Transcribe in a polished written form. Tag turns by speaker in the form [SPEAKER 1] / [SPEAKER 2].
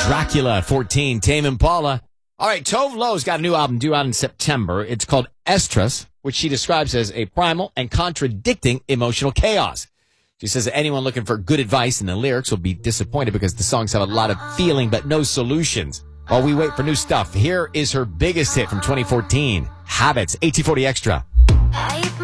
[SPEAKER 1] Dracula at 14, Tame Impala. All right, Tove Lo's got a new album due out in September. It's called Estrus, which she describes as a primal and contradicting emotional chaos. She says that anyone looking for good advice in the lyrics will be disappointed because the songs have a lot of feeling but no solutions. While we wait for new stuff, here is her biggest hit from 2014, Habits, 1840 Extra.